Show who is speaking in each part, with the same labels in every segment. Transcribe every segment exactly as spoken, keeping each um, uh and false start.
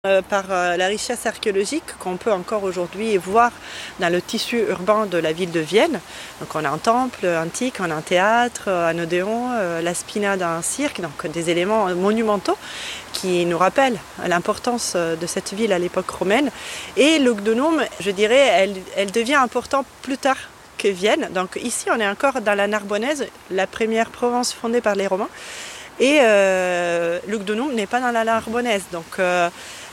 Speaker 1: Euh, par euh, la richesse archéologique qu'on peut encore aujourd'hui voir dans le tissu urbain de la ville de Vienne. Donc on a un temple antique, on a un théâtre, un odéon, euh, la spina d'un cirque, donc des éléments monumentaux qui nous rappellent l'importance de cette ville à l'époque romaine. Et Lugdunum, je dirais, elle, elle devient importante plus tard que Vienne. Donc ici on est encore dans la Narbonnaise, la première province fondée par les Romains. Et euh, Lugdunum n'est pas dans la Narbonnaise. Donc, euh,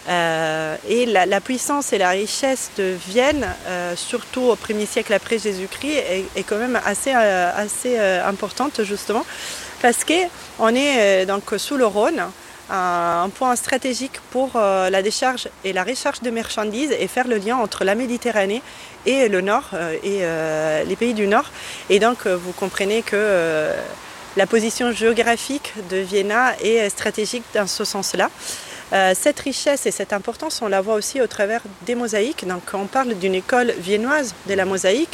Speaker 1: euh, et la, la puissance et la richesse de Vienne, euh, surtout au premier siècle après Jésus-Christ, est, est quand même assez, euh, assez euh, importante justement, parce qu'on est euh, donc sous le Rhône, un, un point stratégique pour euh, la décharge et la recharge de marchandises et faire le lien entre la Méditerranée et le Nord euh, et euh, les pays du Nord. Et donc euh, vous comprenez que euh, la position géographique de Vienna est stratégique dans ce sens-là. Euh, cette richesse et cette importance, on la voit aussi au travers des mosaïques. Donc, on parle d'une école viennoise de la mosaïque.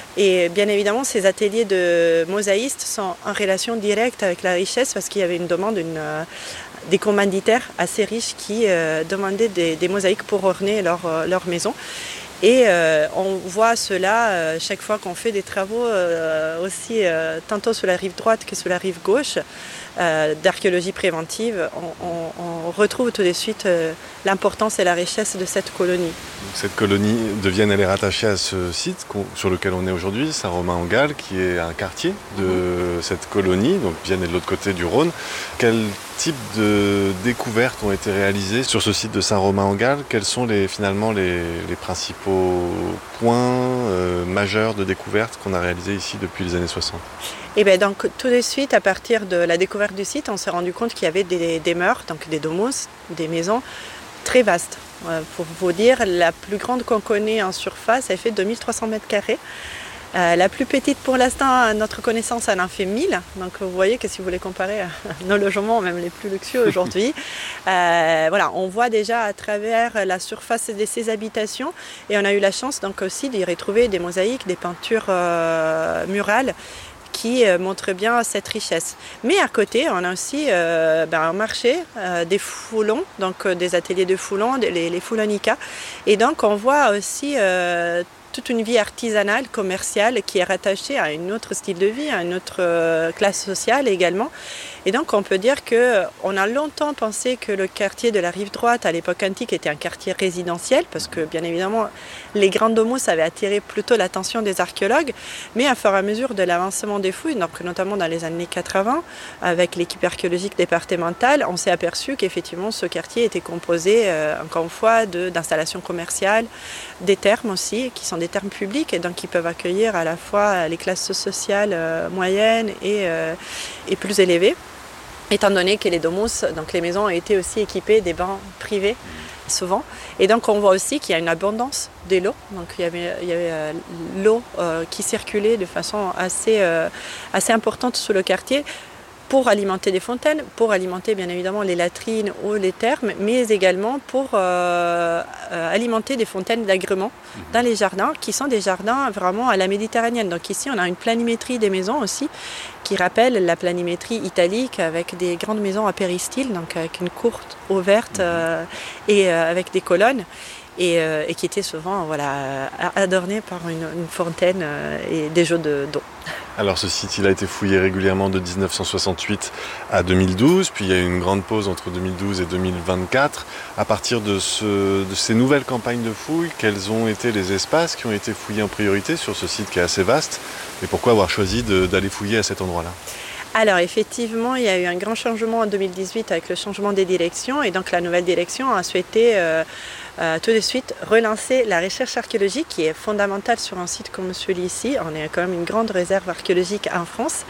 Speaker 1: Et bien évidemment, ces ateliers de mosaïstes sont en relation directe avec la richesse parce qu'il y avait une demande, une, euh, des commanditaires assez riches qui euh, demandaient des, des mosaïques pour orner leur, leur maison. Et euh, on voit cela euh, chaque fois qu'on fait des travaux euh, aussi euh, tantôt sur la rive droite que sur la rive gauche euh, d'archéologie préventive. On, on, on retrouve tout de suite euh, l'importance et la richesse de cette colonie.
Speaker 2: Cette colonie de Vienne, elle est rattachée à ce site sur lequel on est aujourd'hui, Saint-Romain-en-Galles, qui est un quartier de mmh. cette colonie. Donc Vienne est de l'autre côté du Rhône. Quel type de découvertes ont été réalisées sur ce site de Saint-Romain-en-Galles? Quels sont les, finalement les, les principaux points euh, majeurs de découvertes qu'on a réalisés ici depuis les années soixante?
Speaker 1: Et bien donc tout de suite, à partir de la découverte du site, on s'est rendu compte qu'il y avait des, des murs, donc des domos, des maisons très vastes. Euh, pour vous dire, la plus grande qu'on connaît en surface, elle fait deux mille trois cents mètres carrés. Euh, la plus petite pour l'instant, à notre connaissance, elle en fait mille. Donc vous voyez que si vous voulez comparer nos logements, même les plus luxueux aujourd'hui, euh, voilà, on voit déjà à travers la surface de ces habitations. Et on a eu la chance donc aussi d'y retrouver des mosaïques, des peintures euh, murales qui euh, montrent bien cette richesse. Mais à côté, on a aussi euh, ben, un marché, euh, des foulons, donc euh, des ateliers de foulons, les, les foulonicas. Et donc on voit aussi euh, toute une vie artisanale, commerciale, qui est rattachée à un autre style de vie, à une autre euh, classe sociale également. Et donc on peut dire qu'on a longtemps pensé que le quartier de la rive droite à l'époque antique était un quartier résidentiel, parce que bien évidemment les grandes domos avaient attiré plutôt l'attention des archéologues, mais à fur et à mesure de l'avancement des fouilles, donc notamment dans les années quatre-vingts, avec l'équipe archéologique départementale, on s'est aperçu qu'effectivement ce quartier était composé, euh, encore une fois, de, d'installations commerciales, des thermes aussi, qui sont des thermes publics, et donc qui peuvent accueillir à la fois les classes sociales euh, moyennes et, euh, et plus élevées. Étant donné que les domos, donc les maisons, ont été aussi équipées des bains privés, souvent. Et donc on voit aussi qu'il y a une abondance de l'eau. Donc il y avait, il y avait euh, l'eau euh, qui circulait de façon assez, euh, assez importante sous le quartier, pour alimenter des fontaines, pour alimenter bien évidemment les latrines ou les thermes, mais également pour euh, euh, alimenter des fontaines d'agrément dans les jardins, qui sont des jardins vraiment à la méditerranéenne. Donc ici, on a une planimétrie des maisons aussi, qui rappelle la planimétrie italique avec des grandes maisons à péristyle, donc avec une cour ouverte euh, et euh, avec des colonnes. Et, euh, et qui était souvent voilà, adorné par une, une fontaine euh, et des jeux de, d'eau.
Speaker 2: Alors ce site, il a été fouillé régulièrement de dix-neuf cent soixante-huit à deux mille douze, puis il y a eu une grande pause entre deux mille douze et deux mille vingt-quatre. À partir de, ce, de ces nouvelles campagnes de fouilles, quels ont été les espaces qui ont été fouillés en priorité sur ce site qui est assez vaste? Et pourquoi avoir choisi de, d'aller fouiller à cet endroit-là?
Speaker 1: Alors effectivement, il y a eu un grand changement en deux mille dix-huit avec le changement des directions, et donc la nouvelle direction a souhaité euh, euh, tout de suite relancer la recherche archéologique, qui est fondamentale sur un site comme celui-ci. On est quand même une grande réserve archéologique en France,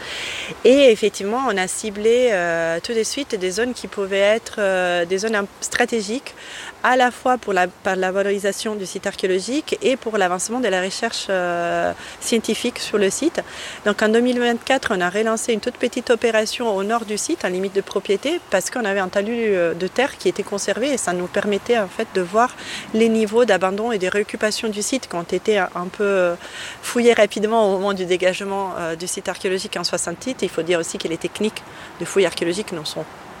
Speaker 1: et effectivement on a ciblé euh, tout de suite des zones qui pouvaient être euh, des zones stratégiques, à la fois pour la, par la valorisation du site archéologique et pour l'avancement de la recherche euh, scientifique sur le site. Donc en deux mille vingt-quatre, on a relancé une toute petite opération au nord du site, en limite de propriété, parce qu'on avait un talus de terre qui était conservé, et ça nous permettait en fait de voir les niveaux d'abandon et de réoccupation du site qui ont été un peu fouillés rapidement au moment du dégagement euh, du site archéologique en soixante-huit. Il faut dire aussi que les techniques de fouilles archéologiques ne sont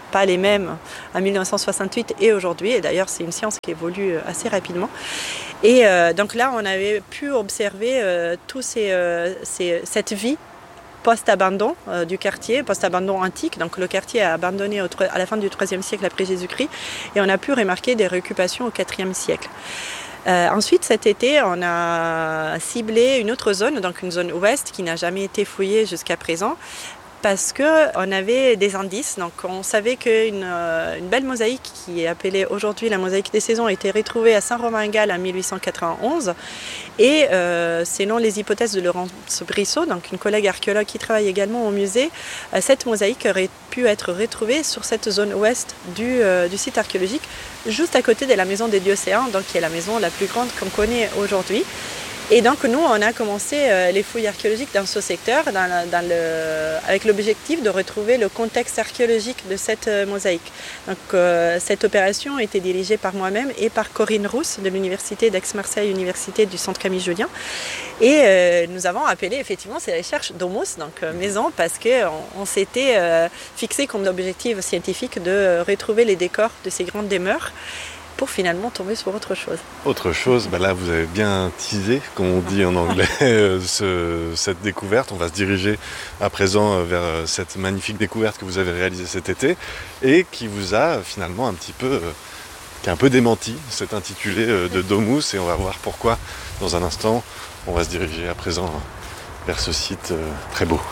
Speaker 1: pas les mêmes en mille neuf cent soixante-huit et aujourd'hui. Et d'ailleurs, c'est une science qui évolue assez rapidement. Et euh, donc là, on avait pu observer euh, tous ces, euh, ces, cette vie post-abandon euh, du quartier, post-abandon antique. Donc le quartier a abandonné au, à la fin du troisième siècle après Jésus-Christ et on a pu remarquer des réoccupations au quatrième siècle. Euh, ensuite, cet été, on a ciblé une autre zone, donc une zone ouest qui n'a jamais été fouillée jusqu'à présent, parce qu'on avait des indices. Donc on savait qu'une euh, une belle mosaïque qui est appelée aujourd'hui la mosaïque des saisons a été retrouvée à Saint-Romain-Galles en mille huit cent quatre-vingt-onze. Et euh, selon les hypothèses de Laurence Brissot, donc une collègue archéologue qui travaille également au musée, euh, cette mosaïque aurait pu être retrouvée sur cette zone ouest du, euh, du site archéologique, juste à côté de la maison des Diocéens, donc qui est la maison la plus grande qu'on connaît aujourd'hui. Et donc nous, on a commencé euh, les fouilles archéologiques dans ce secteur dans la, dans le, avec l'objectif de retrouver le contexte archéologique de cette euh, mosaïque. Donc euh, cette opération a été dirigée par moi-même et par Corinne Rousse de l'université d'Aix-Marseille, université du Centre Camille Julien. Et euh, nous avons appelé effectivement ces recherches domus, donc euh, maison, parce qu'on on, s'était euh, fixé comme objectif scientifique de euh, retrouver les décors de ces grandes demeures, pour finalement tomber sur autre chose.
Speaker 2: Autre chose, bah là vous avez bien teasé, comme on dit en anglais, ce, cette découverte. On va se diriger à présent vers cette magnifique découverte que vous avez réalisée cet été et qui vous a finalement un petit peu, qui a un peu démenti cet intitulé de domus, et on va voir pourquoi dans un instant. On va se diriger à présent vers ce site très beau.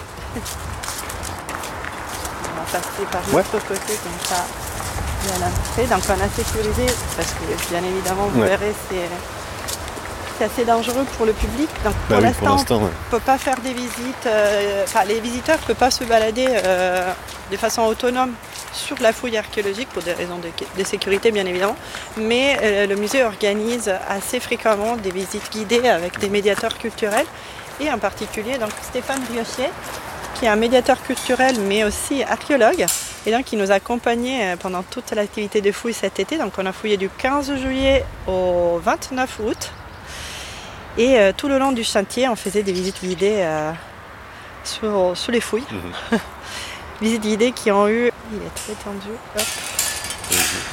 Speaker 1: On va passer par l'autre ouais. côté comme ça. Bien l'entrée, donc on a sécurisé parce que bien évidemment vous ouais. verrez c'est, c'est assez dangereux pour le public. Donc pour, bah oui, l'instant, pour l'instant on ne ouais. peut pas faire des visites, euh, enfin les visiteurs ne peuvent pas se balader euh, de façon autonome sur la fouille archéologique pour des raisons de, de sécurité bien évidemment, mais euh, le musée organise assez fréquemment des visites guidées avec des médiateurs culturels et en particulier donc Stéphane Riochet, qui est un médiateur culturel mais aussi archéologue, et donc il nous a accompagnés pendant toute l'activité de fouille cet été. Donc on a fouillé du quinze juillet au vingt-neuf août, et euh, tout le long du chantier on faisait des visites guidées euh, sur, sur les fouilles. Mmh. Visites guidées qui ont eu, il est très tendu, hop. Mmh.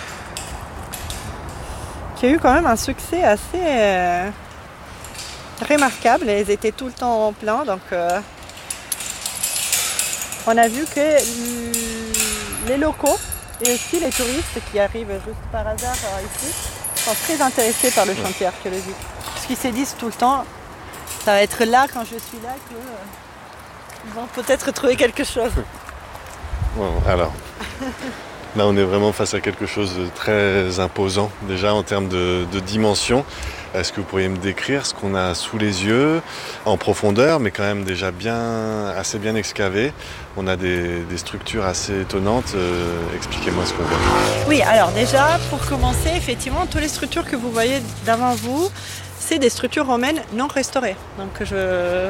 Speaker 1: Qui a eu quand même un succès assez euh, remarquable, et ils étaient tout le temps en plein, donc euh, on a vu que les locaux et aussi les touristes qui arrivent juste par hasard ici sont très intéressés par le chantier archéologique. Parce qu'ils se disent tout le temps, ça va être là quand je suis là qu'ils euh, vont peut-être trouver quelque chose.
Speaker 2: Bon, alors, là on est vraiment face à quelque chose de très imposant déjà en termes de, de dimension. Est-ce que vous pourriez me décrire ce qu'on a sous les yeux, en profondeur, mais quand même déjà bien, assez bien excavé? On a des, des structures assez étonnantes. Euh, expliquez-moi ce qu'on voit.
Speaker 1: Oui, alors déjà, pour commencer, effectivement, toutes les structures que vous voyez devant vous, c'est des structures romaines non restaurées. Donc je,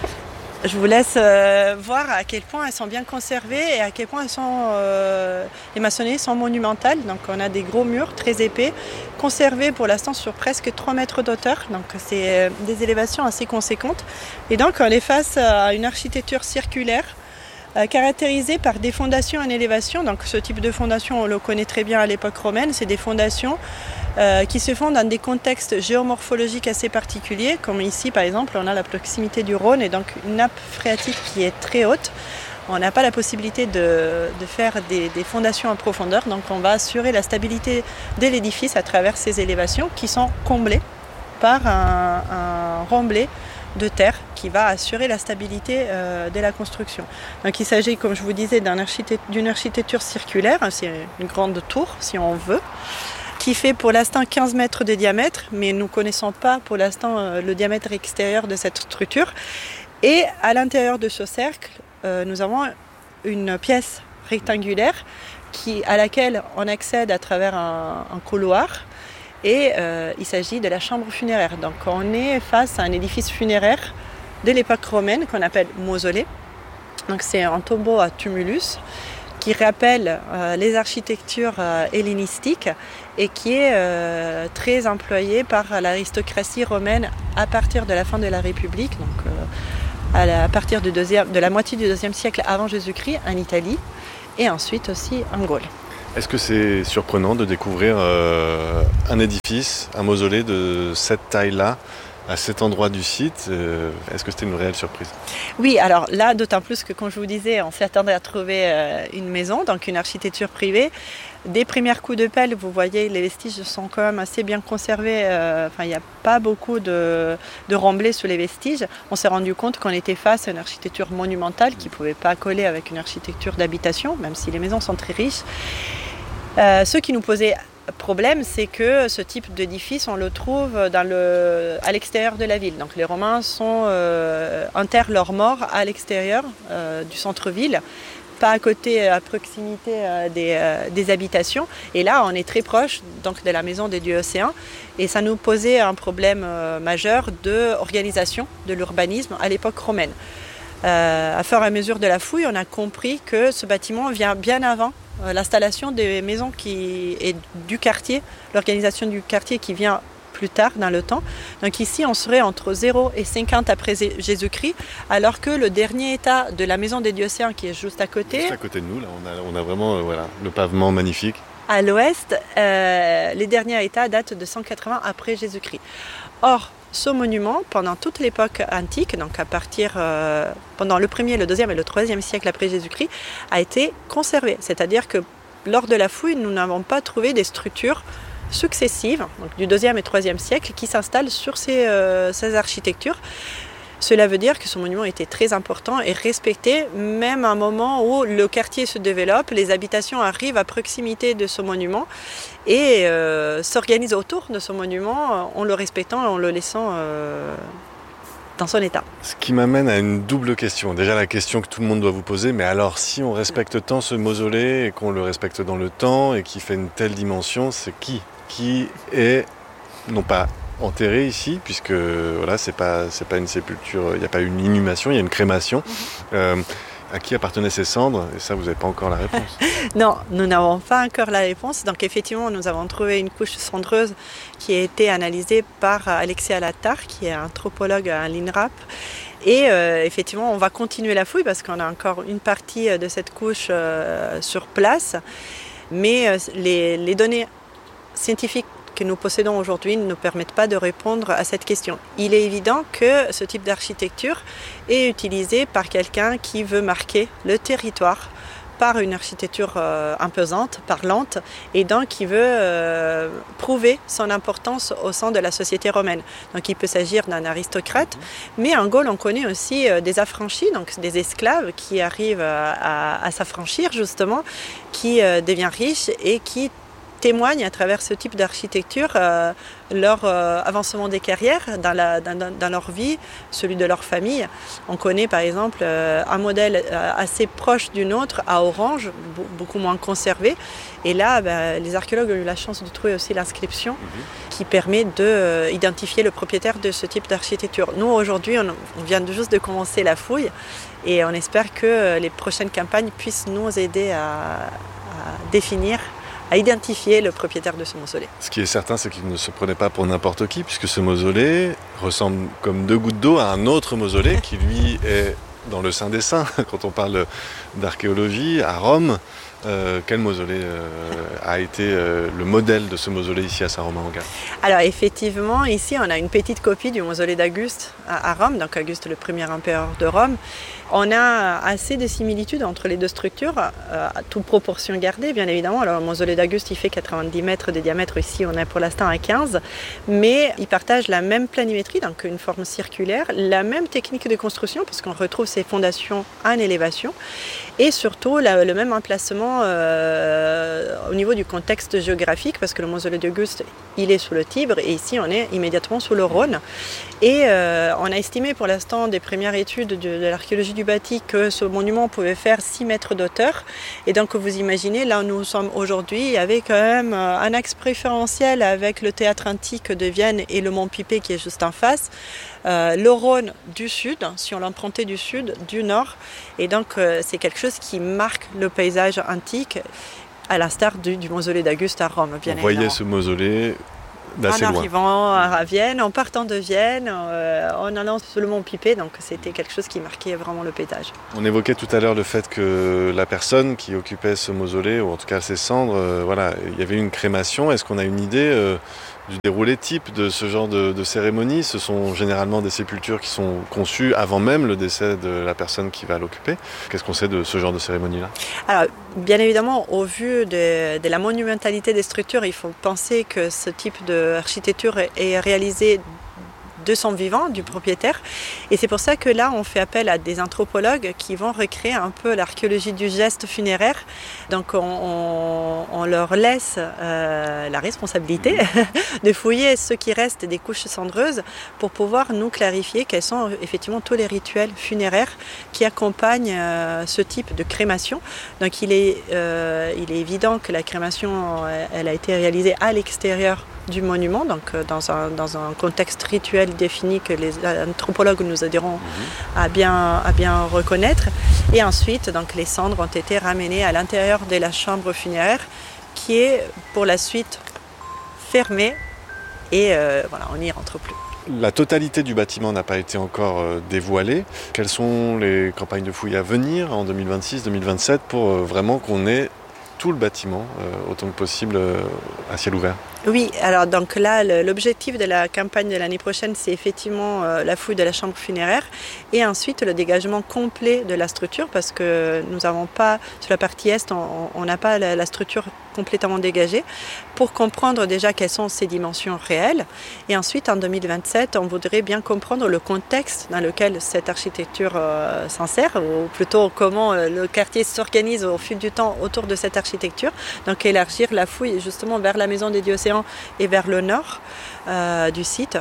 Speaker 1: je vous laisse euh, voir à quel point elles sont bien conservées et à quel point elles sont, euh, les maçonneries sont monumentales. Donc on a des gros murs très épais, conservés pour l'instant sur presque trois mètres d'auteur. Donc c'est des élévations assez conséquentes. Et donc on est face à une architecture circulaire, Euh, caractérisé par des fondations en élévation. Donc ce type de fondation, on le connaît très bien à l'époque romaine, c'est des fondations euh, qui se font dans des contextes géomorphologiques assez particuliers, comme ici par exemple, on a la proximité du Rhône et donc une nappe phréatique qui est très haute. On n'a pas la possibilité de, de faire des, des fondations en profondeur, donc on va assurer la stabilité de l'édifice à travers ces élévations qui sont comblées par un, un remblai de terre qui va assurer la stabilité euh, de la construction. Donc il s'agit, comme je vous disais, d'un architect- d'une architecture circulaire, c'est une grande tour si on veut, qui fait pour l'instant quinze mètres de diamètre, mais nous ne connaissons pas pour l'instant euh, le diamètre extérieur de cette structure. Et à l'intérieur de ce cercle, euh, nous avons une pièce rectangulaire qui, à laquelle on accède à travers un, un couloir. Et euh, il s'agit de la chambre funéraire. Donc on est face à un édifice funéraire de l'époque romaine qu'on appelle mausolée. Donc c'est un tombeau à tumulus qui rappelle euh, les architectures euh, hellénistiques et qui est euh, très employé par l'aristocratie romaine à partir de la fin de la République, donc euh, à, la, à partir du deuxième, de la moitié du deuxième siècle avant Jésus-Christ en Italie. et ensuite aussi en Gaule.
Speaker 2: Est-ce que c'est surprenant de découvrir euh, un édifice, un mausolée de cette taille-là, à cet endroit du site? euh, Est-ce que c'était une réelle surprise?
Speaker 1: Oui, alors là, d'autant plus que, comme je vous disais, on s'attendait à trouver euh, une maison, donc une architecture privée. Des premiers coups de pelle, vous voyez, les vestiges sont quand même assez bien conservés. Euh, enfin, il n'y a pas beaucoup de, de remblais sous les vestiges. On s'est rendu compte qu'on était face à une architecture monumentale qui ne pouvait pas coller avec une architecture d'habitation, même si les maisons sont très riches. Euh, ce qui nous posait problème, c'est que ce type d'édifice, on le trouve dans le, à l'extérieur de la ville. Donc les Romains sont, euh, enterrent leurs morts à l'extérieur euh, du centre-ville, pas à côté, à proximité euh, des, euh, des habitations. Et là, on est très proche donc, de la maison des dieux océans. Et ça nous posait un problème euh, majeur d'organisation de l'urbanisme à l'époque romaine. Euh, à fur et à mesure de la fouille, on a compris que ce bâtiment vient bien avant euh, l'installation des maisons qui, et du quartier, l'organisation du quartier qui vient plus tard dans le temps. Donc ici, on serait entre zéro et cinquante après Jésus-Christ, alors que le dernier état de la maison des Diocéens, qui est juste à côté...
Speaker 2: Juste à côté de nous, là, on a, on a vraiment euh, voilà, le pavement magnifique.
Speaker 1: À l'ouest, euh, les derniers états datent de cent quatre-vingts après Jésus-Christ. Or, ce monument, pendant toute l'époque antique, donc à partir euh, pendant le premier, le deuxième et le troisième siècle après Jésus-Christ, a été conservé. C'est-à-dire que lors de la fouille, nous n'avons pas trouvé des structures successives, donc du deuxième et troisième siècle, qui s'installent sur ces, euh, ces architectures. Cela veut dire que ce monument était très important et respecté, même à un moment où le quartier se développe, les habitations arrivent à proximité de ce monument et euh, s'organisent autour de ce monument en le respectant et en le laissant euh, dans son état.
Speaker 2: Ce qui m'amène à une double question. Déjà la question que tout le monde doit vous poser, mais alors si on respecte tant ce mausolée et qu'on le respecte dans le temps et qui fait une telle dimension, c'est qui Qui est, non pas enterré ici, puisque voilà, c'est pas, c'est pas une sépulture, il n'y a pas une inhumation, il y a une crémation. Euh, à qui appartenaient ces cendres? Et ça, vous n'avez pas encore la réponse.
Speaker 1: Non, nous n'avons pas encore la réponse. Donc effectivement, nous avons trouvé une couche cendreuse qui a été analysée par Alexis Alatar, qui est anthropologue à l'INRAP. Et euh, effectivement, on va continuer la fouille parce qu'on a encore une partie de cette couche euh, sur place. Mais euh, les, les données scientifiques que nous possédons aujourd'hui ne nous permettent pas de répondre à cette question. Il est évident que ce type d'architecture est utilisé par quelqu'un qui veut marquer le territoire par une architecture euh, imposante, parlante, et donc qui veut euh, prouver son importance au sein de la société romaine. Donc il peut s'agir d'un aristocrate, mais en Gaule on connaît aussi euh, des affranchis, donc des esclaves qui arrivent à, à, à s'affranchir justement, qui euh, deviennent riches et qui témoignent à travers ce type d'architecture euh, leur euh, avancement des carrières dans, la, dans, dans leur vie, celui de leur famille. On connaît par exemple euh, un modèle euh, assez proche du nôtre à Orange, beaucoup moins conservé. Et là, ben, les archéologues ont eu la chance de trouver aussi l'inscription mmh. qui permet d'identifier euh, le propriétaire de ce type d'architecture. Nous, aujourd'hui, on, on vient de juste de commencer la fouille et on espère que les prochaines campagnes puissent nous aider à, à définir, à identifier le propriétaire de ce mausolée.
Speaker 2: Ce qui est certain, c'est qu'il ne se prenait pas pour n'importe qui, puisque ce mausolée ressemble comme deux gouttes d'eau à un autre mausolée qui, lui, est dans le Saint des Saints. Quand on parle d'archéologie, à Rome, euh, quel mausolée euh, a été euh, le modèle de ce mausolée ici à Saint-Romain-en-Galles?
Speaker 1: Alors effectivement, ici, on a une petite copie du mausolée d'Auguste à, à Rome, donc Auguste, le premier empereur de Rome. On a assez de similitudes entre les deux structures, euh, à toute proportion gardée, bien évidemment. Alors, le mausolée d'Auguste, il fait quatre-vingt-dix mètres de diamètre. Ici, on est pour l'instant à quinze. Mais ils partagent la même planimétrie, donc une forme circulaire, la même technique de construction, parce qu'on retrouve ces fondations en élévation. Et surtout, la, le même emplacement euh, au niveau du contexte géographique, parce que le mausolée d'Auguste, il est sous le Tibre, et ici, on est immédiatement sous le Rhône. Et euh, on a estimé pour l'instant des premières études de, de l'archéologie du bâti que ce monument pouvait faire six mètres d'auteur. Et donc vous imaginez, là où nous sommes aujourd'hui, avec quand même un axe préférentiel avec le théâtre antique de Vienne et le mont Pipé qui est juste en face. Euh, le Rhône du sud, si on l'empruntait du sud, du nord. Et donc euh, c'est quelque chose qui marque le paysage antique, à l'instar du, du mausolée d'Auguste à Rome, bien évidemment.
Speaker 2: Vous voyez ce mausolée d'assez
Speaker 1: en
Speaker 2: loin.
Speaker 1: arrivant à Vienne, en partant de Vienne, euh, en allant sur le mont Pipé, donc c'était quelque chose qui marquait vraiment le pétage.
Speaker 2: On évoquait tout à l'heure le fait que la personne qui occupait ce mausolée, ou en tout cas ses cendres, euh, voilà, il y avait une crémation. Est-ce qu'on a une idée euh, du déroulé type de ce genre de, de cérémonie? Ce sont généralement des sépultures qui sont conçues avant même le décès de la personne qui va l'occuper. Qu'est-ce qu'on sait de ce genre de cérémonie-là?
Speaker 1: Alors, bien évidemment, au vu de, de la monumentalité des structures, il faut penser que ce type d'architecture est réalisé de son vivant, du propriétaire. Et c'est pour ça que là, on fait appel à des anthropologues qui vont recréer un peu l'archéologie du geste funéraire. Donc, on, on, on leur laisse euh, la responsabilité de fouiller ce qui reste des couches cendreuses pour pouvoir nous clarifier quels sont effectivement tous les rituels funéraires qui accompagnent euh, ce type de crémation. Donc, il est, euh, il est évident que la crémation, elle a été réalisée à l'extérieur du monument, donc dans un, dans un contexte rituel défini que les anthropologues nous aideront mmh. à, bien, à bien reconnaître. Et ensuite, donc, les cendres ont été ramenées à l'intérieur de la chambre funéraire qui est pour la suite fermée et euh, voilà, on n'y rentre plus.
Speaker 2: La totalité du bâtiment n'a pas été encore euh, dévoilée. Quelles sont les campagnes de fouilles à venir en deux mille vingt-six deux mille vingt-sept pour euh, vraiment qu'on ait tout le bâtiment, euh, autant que possible, euh, à ciel ouvert?
Speaker 1: Oui, alors donc là, l'objectif de la campagne de l'année prochaine, c'est effectivement euh, la fouille de la chambre funéraire et ensuite le dégagement complet de la structure parce que nous n'avons pas, sur la partie est, on n'a pas la, la structure complètement dégagée pour comprendre déjà quelles sont ses dimensions réelles. Et ensuite, en deux mille vingt-sept, on voudrait bien comprendre le contexte dans lequel cette architecture euh, s'insère, ou plutôt comment euh, le quartier s'organise au fil du temps autour de cette architecture. Donc élargir la fouille justement vers la maison des Diocéans et vers le nord euh, du site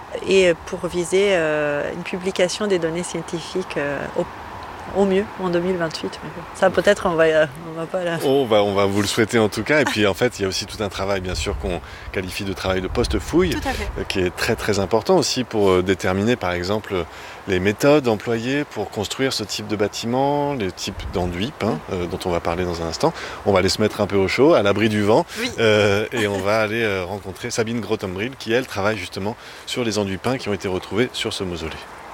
Speaker 1: et pour viser euh, une publication des données scientifiques euh, au, au mieux en deux mille vingt-huit. Ça peut-être on va, euh, on va pas là.
Speaker 2: On va, on va vous le souhaiter en tout cas. Et puis en fait il y a aussi tout un travail bien sûr qu'on qualifie de travail de post-fouille euh, qui est très très important aussi pour euh, déterminer par exemple les méthodes employées pour construire ce type de bâtiment, les types d'enduits peints euh, dont on va parler dans un instant. On va aller se mettre un peu au chaud, à l'abri du vent,
Speaker 1: oui.
Speaker 2: euh, et on va aller euh, rencontrer Sabine Grothombril qui, elle, travaille justement sur les enduits peints qui ont été retrouvés sur ce mausolée.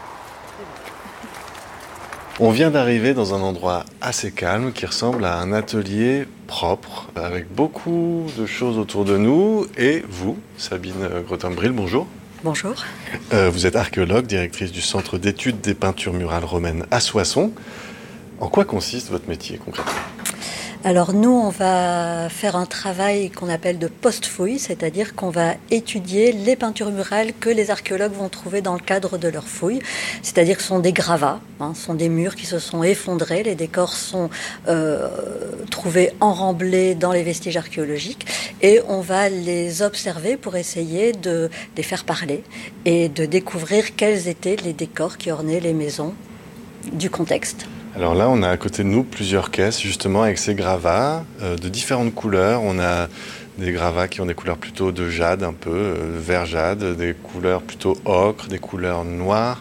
Speaker 2: On vient d'arriver dans un endroit assez calme qui ressemble à un atelier propre, avec beaucoup de choses autour de nous. Et vous, Sabine Grothombril, bonjour.
Speaker 3: Bonjour.
Speaker 2: Euh, vous êtes archéologue, directrice du Centre d'études des peintures murales romaines à Soissons. En quoi consiste votre métier concrètement ?
Speaker 3: Alors nous, on va faire un travail qu'on appelle de post-fouille, c'est-à-dire qu'on va étudier les peintures murales que les archéologues vont trouver dans le cadre de leur fouille. C'est-à-dire que ce sont des gravats, hein, ce sont des murs qui se sont effondrés, les décors sont euh, trouvés enremblés dans les vestiges archéologiques et on va les observer pour essayer de les faire parler et de découvrir quels étaient les décors qui ornaient les maisons du contexte.
Speaker 2: Alors là, on a à côté de nous plusieurs caisses, justement, avec ces gravats euh, de différentes couleurs. On a des gravats qui ont des couleurs plutôt de jade, un peu, euh, vert jade, des couleurs plutôt ocre, des couleurs noires.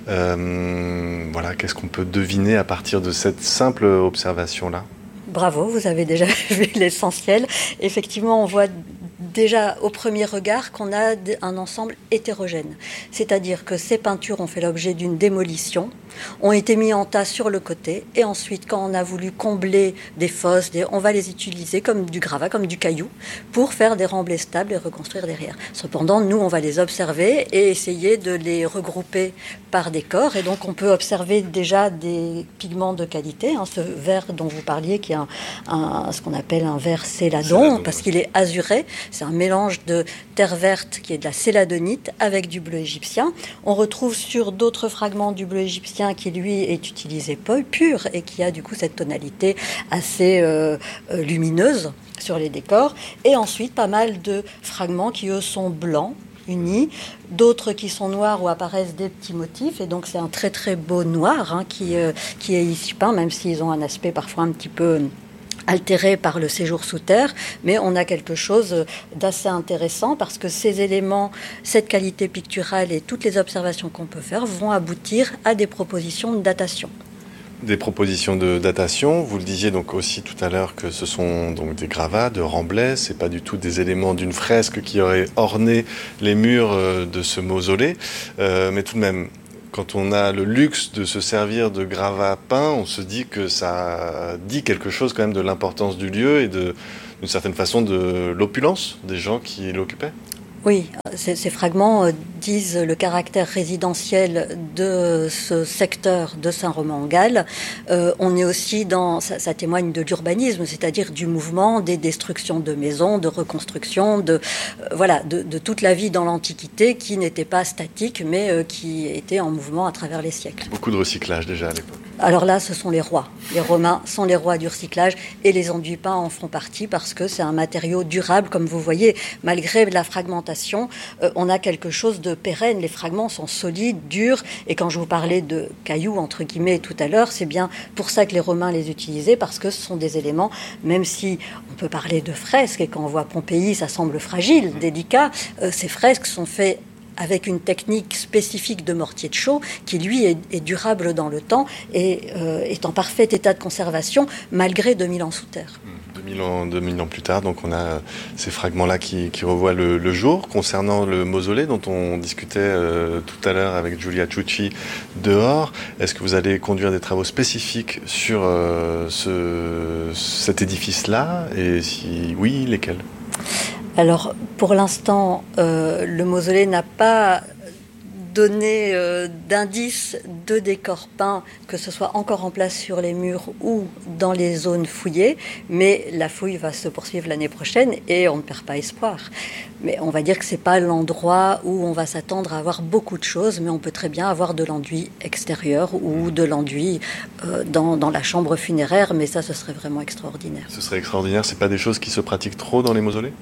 Speaker 2: Euh, voilà, qu'est-ce qu'on peut deviner à partir de cette simple observation-là ?
Speaker 3: Bravo, vous avez déjà vu l'essentiel. Effectivement, on voit déjà au premier regard qu'on a un ensemble hétérogène. C'est-à-dire que ces peintures ont fait l'objet d'une démolition, ont été mis en tas sur le côté et ensuite quand on a voulu combler des fosses, des, on va les utiliser comme du gravat, comme du caillou pour faire des remblais stables et reconstruire derrière. Cependant, nous on va les observer et essayer de les regrouper par décor et donc on peut observer déjà des pigments de qualité, hein, ce vert dont vous parliez qui est un, un, ce qu'on appelle un vert céladon parce qu'il est azuré, c'est un mélange de terre verte qui est de la céladonite avec du bleu égyptien. On retrouve sur d'autres fragments du bleu égyptien qui lui est utilisé pur et qui a du coup cette tonalité assez euh, euh, lumineuse sur les décors et ensuite pas mal de fragments qui eux sont blancs unis, d'autres qui sont noirs où apparaissent des petits motifs et donc c'est un très très beau noir hein, qui, euh, qui est ici peint même s'ils ont un aspect parfois un petit peu altéré par le séjour sous terre, mais on a quelque chose d'assez intéressant parce que ces éléments, cette qualité picturale et toutes les observations qu'on peut faire vont aboutir à des propositions de datation.
Speaker 2: des propositions de datation. Vous le disiez donc aussi tout à l'heure que ce sont donc des gravats de remblais, c'est pas du tout des éléments d'une fresque qui aurait orné les murs de ce mausolée, euh, mais tout de même, quand on a le luxe de se servir de gravats peints, on se dit que ça dit quelque chose quand même de l'importance du lieu et de, d'une certaine façon de l'opulence des gens qui l'occupaient.
Speaker 3: Oui, ces, ces fragments euh, disent le caractère résidentiel de ce secteur de Saint-Romain-en-Galles. Euh, on est aussi dans, ça, ça témoigne de l'urbanisme, c'est-à-dire du mouvement, des destructions de maisons, de reconstruction, de, euh, voilà, de, de toute la vie dans l'Antiquité qui n'était pas statique, mais euh, qui était en mouvement à travers les siècles.
Speaker 2: Beaucoup de recyclage déjà à l'époque.
Speaker 3: Alors là, ce sont les rois. Les Romains sont les rois du recyclage et les enduits peints en font partie parce que c'est un matériau durable, comme vous voyez, malgré la fragmentation. Euh, on a quelque chose de pérenne. Les fragments sont solides, durs. Et quand je vous parlais de cailloux, entre guillemets, tout à l'heure, c'est bien pour ça que les Romains les utilisaient, parce que ce sont des éléments, même si on peut parler de fresques, et quand on voit Pompéi, ça semble fragile, délicat, euh, ces fresques sont faites avec une technique spécifique de mortier de chaux qui, lui, est, est durable dans le temps et euh, est en parfait état de conservation malgré deux mille ans sous terre.
Speaker 2: deux mille ans, deux mille ans plus tard, donc on a ces fragments-là qui, qui revoient le, le jour. Concernant le mausolée dont on discutait euh, tout à l'heure avec Giulia Ciucci dehors, est-ce que vous allez conduire des travaux spécifiques sur euh, ce, cet édifice-là? Et si oui, lesquels?
Speaker 3: Alors, pour l'instant, euh, le mausolée n'a pas donné euh, d'indices de décor peint, que ce soit encore en place sur les murs ou dans les zones fouillées, mais la fouille va se poursuivre l'année prochaine et on ne perd pas espoir. Mais on va dire que ce n'est pas l'endroit où on va s'attendre à avoir beaucoup de choses, mais on peut très bien avoir de l'enduit extérieur ou de l'enduit euh, dans, dans la chambre funéraire, mais ça, ce serait vraiment extraordinaire.
Speaker 2: Ce serait extraordinaire, ce n'est pas des choses qui se pratiquent trop dans les mausolées?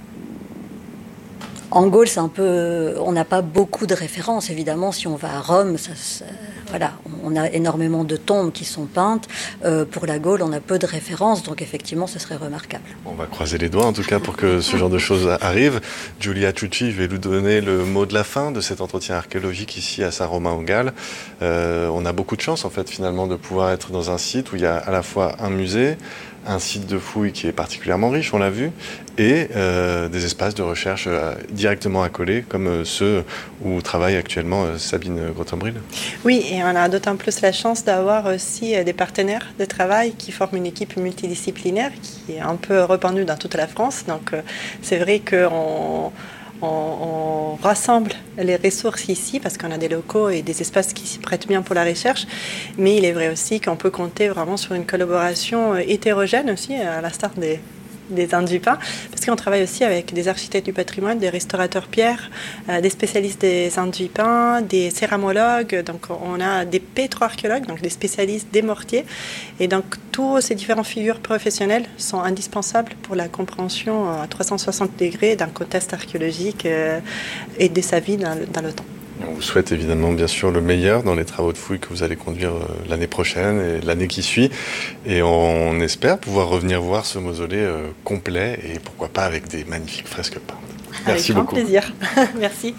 Speaker 3: En Gaule, c'est un peu, on n'a pas beaucoup de références. Évidemment, si on va à Rome, ça, ça, voilà, on a énormément de tombes qui sont peintes. Euh, pour la Gaule, on a peu de références, donc effectivement, ce serait remarquable.
Speaker 2: On va croiser les doigts, en tout cas, pour que ce genre de choses arrive. Giulia Ciucci, je vais vous donner le mot de la fin de cet entretien archéologique ici à Saint-Romain-en-Galles. Euh, on a beaucoup de chance, en fait, finalement, de pouvoir être dans un site où il y a à la fois un musée, un site de fouille qui est particulièrement riche, on l'a vu, et euh, des espaces de recherche euh, directement accolés, comme euh, ceux où travaille actuellement euh, Sabine Grotembril.
Speaker 1: Oui, et on a d'autant plus la chance d'avoir aussi euh, des partenaires de travail qui forment une équipe multidisciplinaire qui est un peu répandue dans toute la France. Donc euh, c'est vrai qu'on on, on rassemble les ressources ici parce qu'on a des locaux et des espaces qui s'y prêtent bien pour la recherche, mais il est vrai aussi qu'on peut compter vraiment sur une collaboration hétérogène aussi, à l'instar des des enduits peints, parce qu'on travaille aussi avec des architectes du patrimoine, des restaurateurs pierres, euh, des spécialistes des enduits peints, des céramologues, donc on a des pétroarchéologues, donc des spécialistes des mortiers, et donc tous ces différentes figures professionnelles sont indispensables pour la compréhension à trois cent soixante degrés d'un contexte archéologique euh, et de sa vie dans le, dans le temps.
Speaker 2: On vous souhaite évidemment bien sûr le meilleur dans les travaux de fouille que vous allez conduire l'année prochaine et l'année qui suit. Et on espère pouvoir revenir voir ce mausolée complet et pourquoi pas avec des magnifiques fresques peintes. Merci beaucoup.
Speaker 1: Avec grand plaisir. Merci.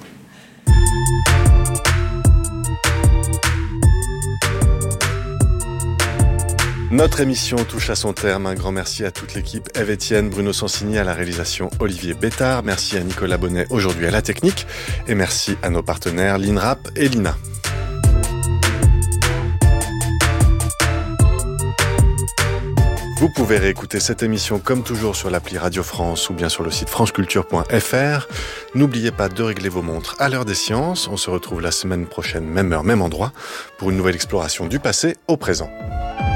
Speaker 2: Notre émission touche à son terme. Un grand merci à toute l'équipe. Ève Etienne, Bruno Sansini à la réalisation, Olivier Bétard. Merci à Nicolas Bonnet aujourd'hui à la technique. Et merci à nos partenaires l'INRAP et l'I N A. Vous pouvez réécouter cette émission comme toujours sur l'appli Radio France ou bien sur le site franceculture point f r. N'oubliez pas de régler vos montres à l'heure des sciences. On se retrouve la semaine prochaine, même heure, même endroit, pour une nouvelle exploration du passé au présent.